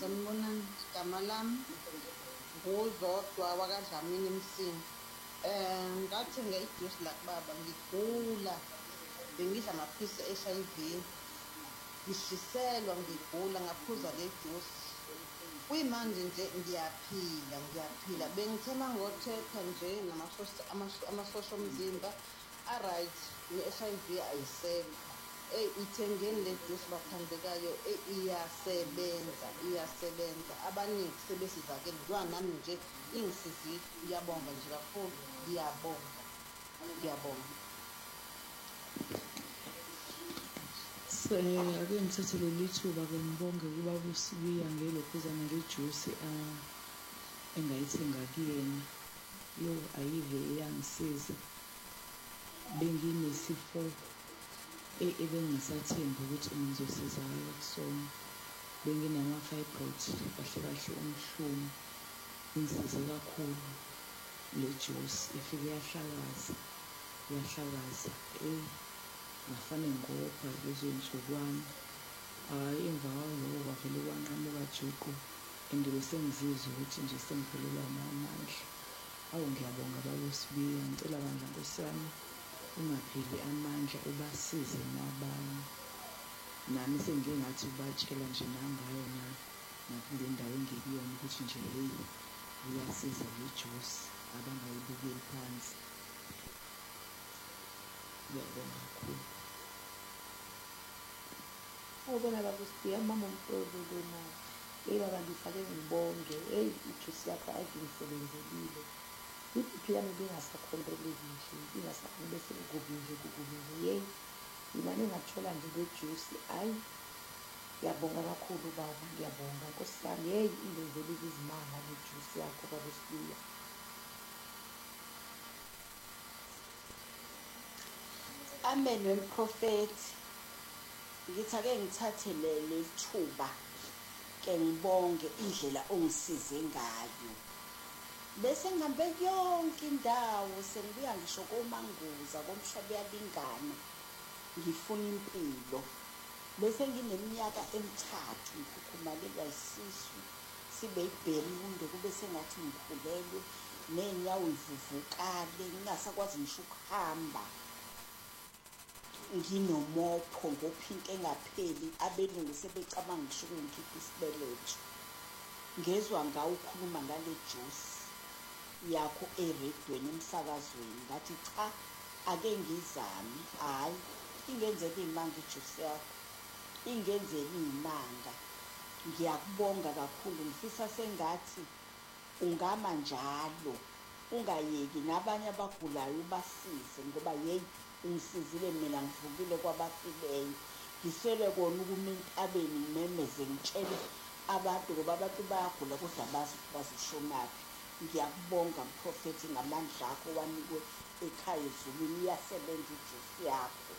Sanibonani, igama lami nguZodwa wakwaDlamini Msindo. Ngathenga ijusi lakubaba ngigula, bengidla amaphilisi e-H_I_V, ngishliselwa ngigula ngaphuza le juice. Kuyimanje nje ngiyaphila. Bengithe mangothetha nje amasosha omzimba a-right, ne-H_I_V ayisekho. Ithengeni le juice bathandekayo, iyasebenza. Abaningi sebesizakele njengoba nami nje ingisizile. Ngiyabonga nje kakhulu, ngiyabonga. Ake ngithathe leli thuba-ke ngibonge ubaba uSibiya ngelokhuzana lejusi engayithenga kuyena. Yo, ayive iyangisiza. Benginesifo ebengisathemba ukuthi ngizosizakala kusona. Benginama-fibroid kahle umhlumu. Ingisize kakhulu le juice, ifike yahlakaza. Ngafane ngopha lezo nsukwana. Hhayi, emva kwaloko kwavele kwanqamuka juqu and bese ngizizwa ukuthi nje sengiphelelwa amandla. Awu, ngiyabonga baba uSibiya, ngicela bandla Nkosi yami ungapheli amandla, ubasize nabanye. Nami sengingathi ubatshela nje nangayo nakule ndawo engikuyona ukuthi nje heyi, iyasiza le juice, abangayibukeli phansi. Ngiyabonga kakhulu. Awubona baba uSibiya, mama uMhlolo nayo. Eyi baba, ngifake ngibonge. Eyi, ijusi yakho ayingisebenzelile. I-BP yami ibingasakhontroleki nje, ingasakhona bese kugubi nje. Yeyi, imane ngathola nje le juice. Hhayi, ngiyabonga kakhulu baba, ngiyabonga Nkosi yami. Yeyi, ingenzelile izimanga le juice yakho baba uSibiya. Amen wemprofethi. Ngithi ake ngithathe leli thuba ke ngibonge indlela ongisize ngayo. Bese ngihambe yonke indawo, sengibuya ngisho koManguza, komhlaba uyalingana, ngifuna impilo. Bese ngineminyaka emithathu ngikhukhumale isisu, sibe yibherimundo, kube sengathi ngikhulelwe, ney'nyawo yivuvukale, ngingasakwazi ngisho ukuhamba. Nginomopho ngophinki engapheli, abelungu sebecabanga ngisho ukungikhipha isibeletho. Ngezwa ngawo ukhuluma ngale juice yakho eredweni emsakazweni, ngathi cha, ake ngizame. Hhayi, ingenzela iy'manga ijuice yakho, ingenzela iy'manga. Ngiyakubonga kakhulu, ngifisa sengathi ungama njalo, ungayeki nabanye abagulayo ubasize, ngoba yeyi ungisizile mina, ngivukile kwabafileyo. Ngiswele kona ukuma entabeni ngimemeze ngitshele abantu, ngoba abantu bayagula kodwa bazi ukuthi bazishonaphi. Ngiyakubonga mprofethi ngamandla akho wanikwe ekhaya ezulwini. Iyasebenza ijusi yakho,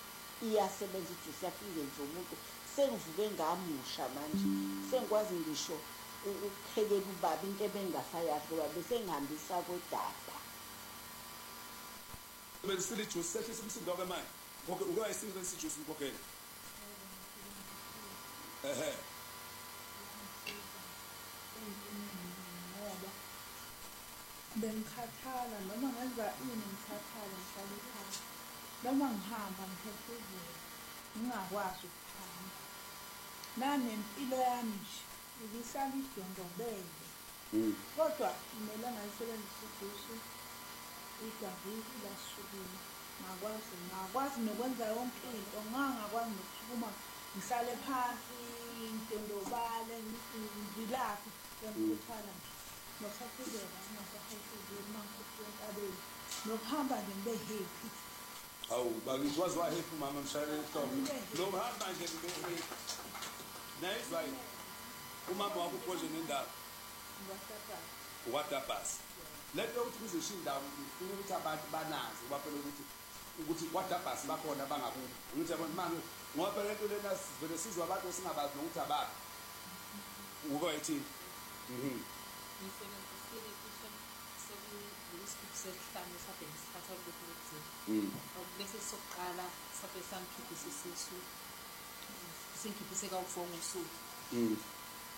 ingenzi umuntu. Sengivuke ngamusha manje, sengikwazi ngisho ukuphekela ubaba into ebengingasayazi, ngoba bese ngihambisa kodaba. Besile ijuice sehlisa umsindo wakho manje. Ngoba uke wayisebenzisa ijuice umkhokhela. Ngoba bengikhathala, noma ngenza ini ngikhathala, ngihlala ekhaya. Noma ngihamba ngiphefuzela, ngingakwazi ukuhamba. Nanempilo yami nje ibihlala idondobele. Kodwa kumele ngayisebenzisa ijusi, igaviki lasukuma. Ngakwazi nokwenza yonke into, ngangakwazi nokusukuma ngihlale phansi, ngidondobale, ngilaphi, ngiyakhuthala nje. Nokusaphuzela, ngingasaphefuzeli uma ngiphefuzela entabeni. Nokuhamba nje ngibe happy. Hawu, bakithi wazi wahefu mama mshayele ehlombe. Nokuhamba nje ngibe happy. Nayizwa yini? Umama wakho uphonje nendawo. Ukwatapasi. Lento yokuthi kuzisho indawo ngifuna ukuthi abantu banazi ngoba phela ukuthi kwatapasi bakhona bangakubo. Ngithi yabona manje ngoba phela lento lena sivele sizwa abantu singabazi nokuthi abaphi. Ukwayithini? Ngisebenzisile cishe sekuyisigubhu sesihlanu sabe ngisithatha lokhu lokuzini. Bese sokuqala sabe sangikhiphisa isisu, singikhiphise kawu-4 ngosuku.